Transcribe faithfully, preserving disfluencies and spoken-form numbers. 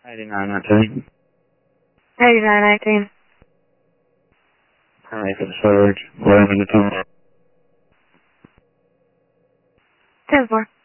eighty-nine nineteen. eighty-nine eighteen. Alright, for the surge. eleven to ten. ten four.